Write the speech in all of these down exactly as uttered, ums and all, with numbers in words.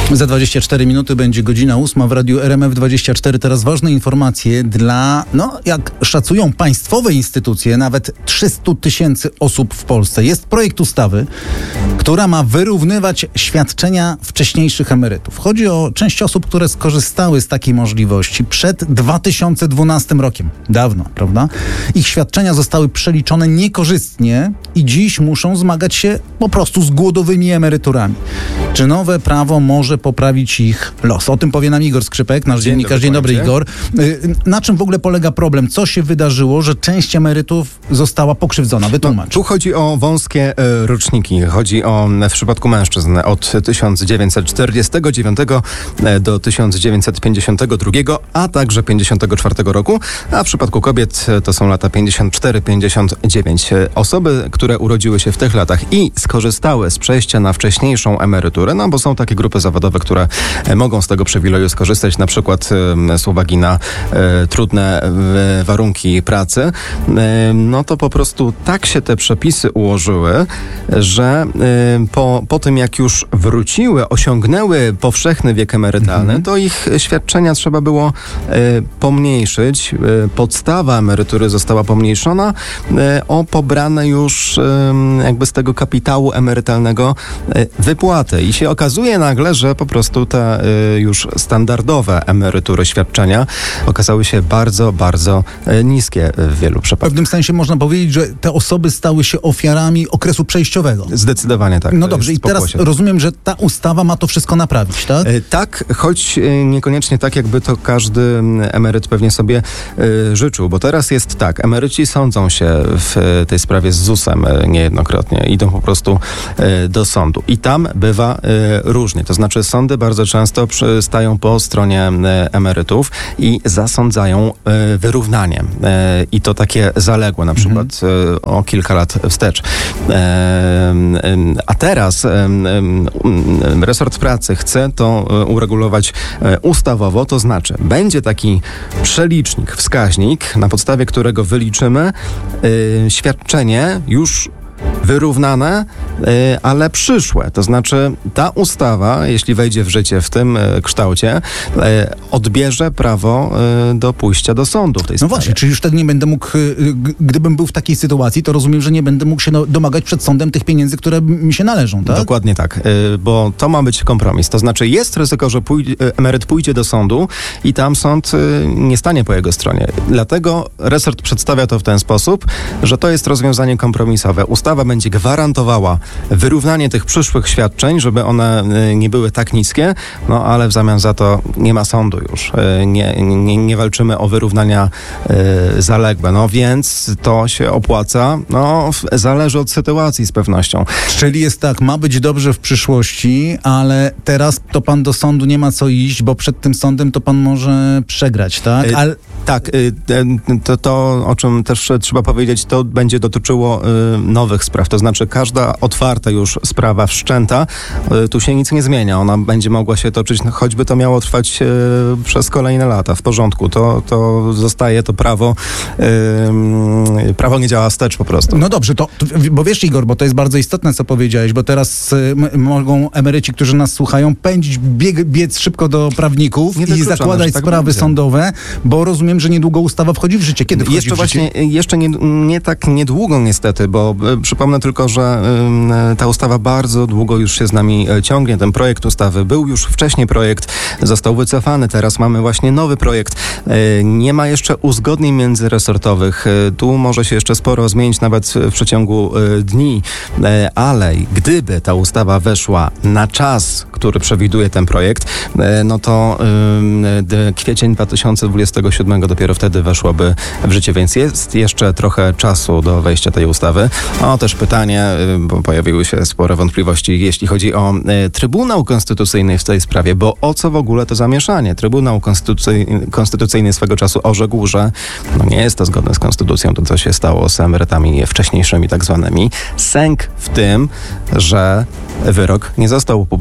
Za dwadzieścia cztery minuty będzie godzina ósma w Radiu R M F dwadzieścia cztery. Teraz ważne informacje dla, no jak szacują państwowe instytucje, nawet trzysta tysięcy osób w Polsce. Jest projekt ustawy, która ma wyrównywać świadczenia wcześniejszych emerytów. Chodzi o część osób, które skorzystały z takiej możliwości przed dwa tysiące dwunastym rokiem. Dawno, prawda? Ich świadczenia zostały przeliczone niekorzystnie i dziś muszą zmagać się po prostu z głodowymi emeryturami. Czy nowe prawo może poprawić ich los? O tym powie nam Igor Skrzypek, nasz dziennikarz. Dzień dobry, Igor. Na czym w ogóle polega problem? Co się wydarzyło, że część emerytów została pokrzywdzona? Wytłumacz. No, tu chodzi o wąskie e, roczniki. Chodzi o, w przypadku mężczyzn, od tysiąc dziewięćset czterdziestego dziewiątego do tysiąc dziewięćset pięćdziesiątego drugiego, a także pięćdziesiątego czwartego roku, a w przypadku kobiet to są lata pięćdziesiąt cztery pięćdziesiąt dziewięć. Osoby, które urodziły się w tych latach i skorzystały z przejścia na wcześniejszą emeryturę, no bo są takie grupy zawodowe, które mogą z tego przywileju skorzystać, na przykład z uwagi na e, trudne e, warunki pracy, e, no to po prostu tak się te przepisy ułożyły, że e, po, po tym jak już wróciły, osiągnęły powszechny wiek emerytalny, mhm. to ich świadczenia trzeba było e, pomniejszyć. E, podstawa emerytury została pomniejszona e, o pobrane już e, jakby z tego kapitału emerytalnego e, wypłaty. I się okazuje nagle, że po prostu te y, już standardowe emerytury, świadczenia okazały się bardzo, bardzo y, niskie w wielu przypadkach. W pewnym sensie można powiedzieć, że te osoby stały się ofiarami okresu przejściowego. Zdecydowanie tak. No dobrze, i teraz rozumiem, że ta ustawa ma to wszystko naprawić, tak? Y, tak, choć y, niekoniecznie tak, jakby to każdy emeryt pewnie sobie y, życzył, bo teraz jest tak, emeryci sądzą się w y, tej sprawie z zusem y, niejednokrotnie, idą po prostu y, do sądu i tam bywa y, różnie, to znaczy sądy bardzo często stają po stronie emerytów i zasądzają wyrównaniem. I to takie zaległe, na przykład mhm. o kilka lat wstecz. A teraz resort pracy chce to uregulować ustawowo, to znaczy będzie taki przelicznik, wskaźnik, na podstawie którego wyliczymy świadczenie już wyrównane, ale przyszłe. To znaczy ta ustawa, jeśli wejdzie w życie w tym kształcie, odbierze prawo do pójścia do sądu w tej no sprawie. No właśnie, czyli już wtedy nie będę mógł, gdybym był w takiej sytuacji, to rozumiem, że nie będę mógł się domagać przed sądem tych pieniędzy, które mi się należą, tak? Dokładnie tak, bo to ma być kompromis. To znaczy jest ryzyko, że pójdzie, emeryt pójdzie do sądu i tam sąd nie stanie po jego stronie. Dlatego resort przedstawia to w ten sposób, że to jest rozwiązanie kompromisowe. Ustawa będzie gwarantowała wyrównanie tych przyszłych świadczeń, żeby one nie były tak niskie, no ale w zamian za to nie ma sądu już. Nie, nie, nie walczymy o wyrównania y, zaległe. No więc to się opłaca. No zależy od sytuacji z pewnością. Czyli jest tak, ma być dobrze w przyszłości, ale teraz to pan do sądu nie ma co iść, bo przed tym sądem to pan może przegrać, tak? Y, ale... Tak, y, to, to o czym też trzeba powiedzieć, to będzie dotyczyło y, nowych spraw. To znaczy każda otwarta już sprawa wszczęta, y, tu się nic nie zmienia. Ona będzie mogła się toczyć, no, choćby to miało trwać y, przez kolejne lata. W porządku. To, to zostaje to prawo. Y, prawo nie działa wstecz po prostu. No dobrze, to, bo wiesz, Igor, bo to jest bardzo istotne, co powiedziałeś, bo teraz y, m- mogą emeryci, którzy nas słuchają, pędzić, bieg, biec szybko do prawników i zakładać tak sprawy będzie. sądowe, bo rozumiem, że niedługo ustawa wchodzi w życie. Kiedy wchodzi jeszcze w życie? Właśnie, jeszcze nie, nie tak niedługo niestety, bo y, przypomnę tylko, że y, ta ustawa bardzo długo już się z nami y, ciągnie. Ten projekt ustawy był już wcześniej projekt, został wycofany, teraz mamy właśnie nowy projekt. Y, nie ma jeszcze uzgodnień międzyresortowych. Y, tu może się jeszcze sporo zmienić nawet w przeciągu y, dni, y, ale gdyby ta ustawa weszła na czas, który przewiduje ten projekt, y, no to y, kwiecień dwa tysiące dwudziestego siódmego dopiero wtedy weszłoby w życie, więc jest jeszcze trochę czasu do wejścia tej ustawy. O, też pytanie, bo pojawiły się spore wątpliwości, jeśli chodzi o y, Trybunał Konstytucyjny w tej sprawie, bo o co w ogóle to zamieszanie? Trybunał Konstytucyjny, Konstytucyjny swego czasu orzekł, że no nie jest to zgodne z konstytucją, to co się stało z emerytami wcześniejszymi tak zwanymi. Sęk w tym, że wyrok nie został opublikowany.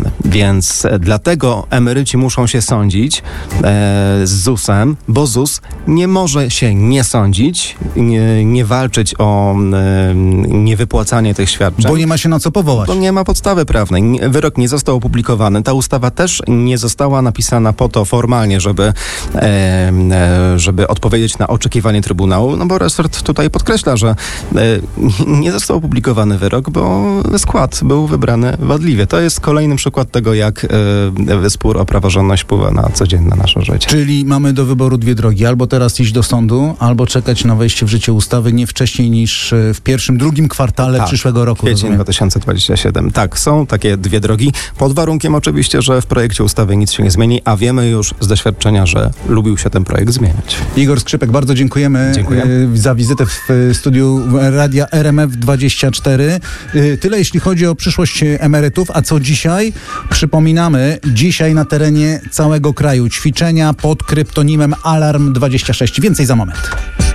publikowany. Więc dlatego emeryci muszą się sądzić e, z zusem, bo ZUS nie może się nie sądzić, nie, nie walczyć o e, niewypłacanie tych świadczeń. Bo nie ma się na co powołać. Bo nie ma podstawy prawnej. Wyrok nie został opublikowany. Ta ustawa też nie została napisana po to formalnie, żeby, e, e, żeby odpowiedzieć na oczekiwanie Trybunału, no bo resort tutaj podkreśla, że e, nie został opublikowany wyrok, bo skład był wybrany wadliwie. To jest kolejny przykład tego, jak e, spór o praworządność wpływa na codzienne nasze życie. Czyli mamy do wyboru dwie drogi. Albo teraz iść do sądu, albo czekać na wejście w życie ustawy nie wcześniej niż w pierwszym, drugim kwartale tak, przyszłego roku. Kwiecień dwa tysiące dwudziesty siódmy. Tak, są takie dwie drogi. Pod warunkiem oczywiście, że w projekcie ustawy nic się nie zmieni, a wiemy już z doświadczenia, że lubił się ten projekt zmieniać. Igor Skrzypek, bardzo dziękujemy Dziękuję. za wizytę w studiu Radia R M F dwadzieścia cztery. Tyle jeśli chodzi o przyszłość emerytów. A co dzisiaj? Przypominamy, dzisiaj na terenie całego kraju ćwiczenia pod kryptonimem Alarm dwadzieścia sześć. Więcej za moment.